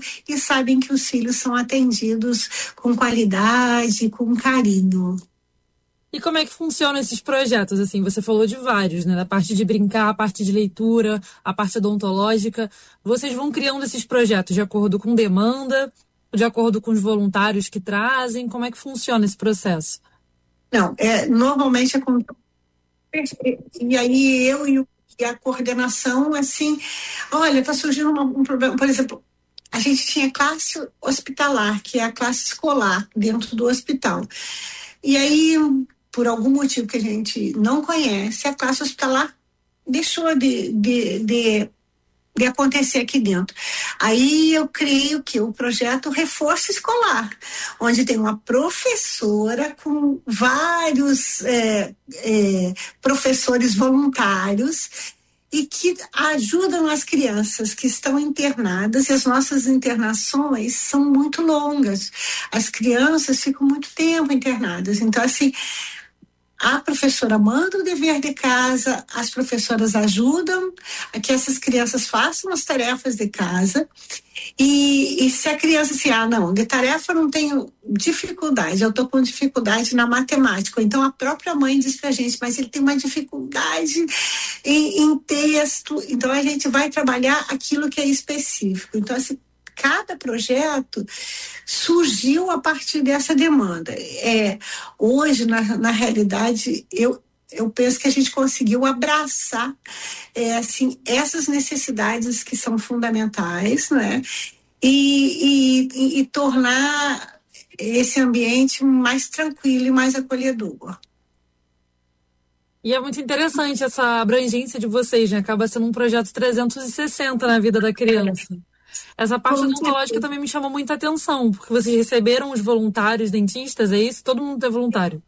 e sabem que os filhos são atendidos com qualidade, com carinho. E como é que funcionam esses projetos? Assim, você falou de vários, né? Da parte de brincar, a parte de leitura, a parte odontológica. Vocês vão criando esses projetos de acordo com demanda, de acordo com os voluntários que trazem? Como é que funciona esse processo? Não, normalmente é com... E aí e a coordenação, assim, olha, está surgindo um problema, por exemplo, a gente tinha classe hospitalar, que é a classe escolar dentro do hospital. E aí, por algum motivo que a gente não conhece, a classe hospitalar deixou de acontecer aqui dentro. Aí eu criei o projeto Reforço Escolar, onde tem uma professora com vários professores voluntários e que ajudam as crianças que estão internadas, e as nossas internações são muito longas. As crianças ficam muito tempo internadas. Então, assim, a professora manda o dever de casa, as professoras ajudam a que essas crianças façam as tarefas de casa. E se a criança assim, não, de tarefa eu não tenho dificuldade, eu estou com dificuldade na matemática. Então a própria mãe diz pra gente, mas ele tem uma dificuldade em texto. Então a gente vai trabalhar aquilo que é específico. Então, assim, cada projeto surgiu a partir dessa demanda. Hoje, na realidade, eu penso que a gente conseguiu abraçar assim, essas necessidades que são fundamentais, né? E tornar esse ambiente mais tranquilo e mais acolhedor. E é muito interessante essa abrangência de vocês, né? Acaba sendo um projeto 360 na vida da criança. Essa parte odontológica também me chamou muita atenção, porque vocês receberam os voluntários dentistas, é isso? Todo mundo é voluntário?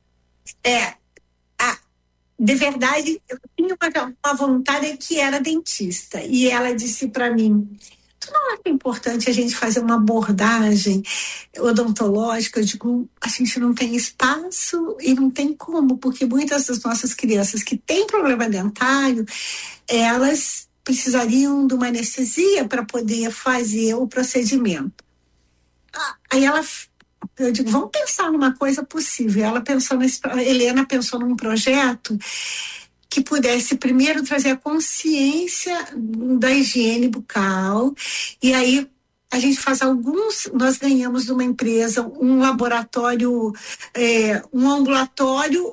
De verdade, eu tinha uma voluntária que era dentista, e ela disse para mim, tu não acha importante a gente fazer uma abordagem odontológica? Eu digo, a gente não tem espaço e não tem como, porque muitas das nossas crianças que têm problema dentário, elas precisariam de uma anestesia para poder fazer o procedimento. Aí eu digo, vamos pensar numa coisa possível. A Helena pensou num projeto que pudesse primeiro trazer a consciência da higiene bucal, e aí a gente faz nós ganhamos de uma empresa um laboratório, um ambulatório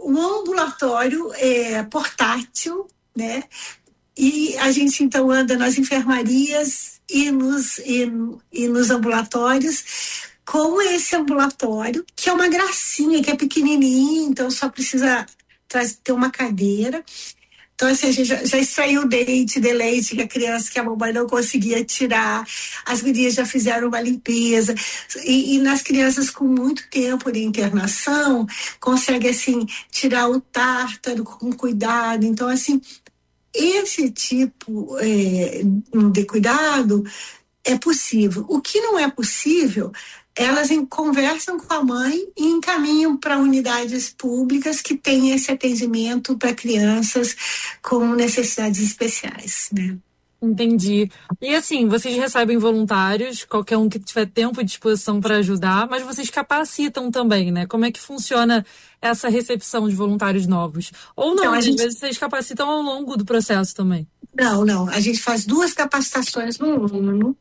portátil, né? E a gente então anda nas enfermarias e nos ambulatórios com esse ambulatório, que é uma gracinha, que é pequenininho, então só precisa ter uma cadeira. Então, assim, a gente já extraiu o dente de leite que a criança, que a mamãe não conseguia tirar. As gurias já fizeram uma limpeza. E nas crianças com muito tempo de internação, consegue, assim, tirar o tártaro com cuidado. Então, assim, esse tipo de cuidado é possível. O que não é possível, elas conversam com a mãe e encaminham para unidades públicas que têm esse atendimento para crianças com necessidades especiais, né? Entendi. E assim, vocês recebem voluntários, qualquer um que tiver tempo e disposição para ajudar, mas vocês capacitam também, né? Como é que funciona essa recepção de voluntários novos? Ou não, às vezes vocês capacitam ao longo do processo também. Não. A gente faz 2 capacitações no ano.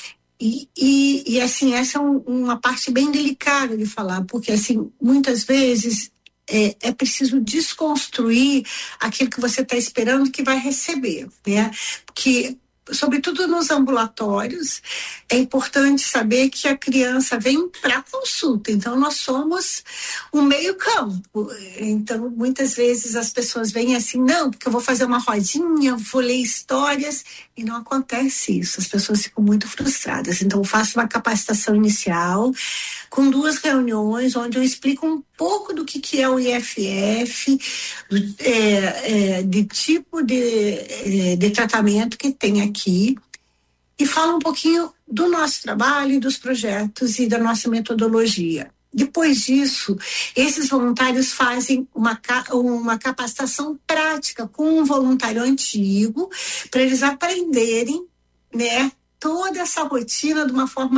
E assim, essa é uma parte bem delicada de falar, porque assim, muitas vezes é preciso desconstruir aquilo que você está esperando que vai receber, né? Porque, sobretudo nos ambulatórios, é importante saber que a criança vem para consulta, então nós somos um meio campo. Então, muitas vezes as pessoas vêm assim, não, porque eu vou fazer uma rodinha, vou ler histórias, e não acontece isso, as pessoas ficam muito frustradas. Então, eu faço uma capacitação inicial, com 2 reuniões, onde eu explico um pouco do que é o IFF, de tipo de tratamento que tem aqui, e falo um pouquinho do nosso trabalho e dos projetos e da nossa metodologia. Depois disso, esses voluntários fazem uma capacitação prática com um voluntário antigo, para eles aprenderem, né, toda essa rotina de uma forma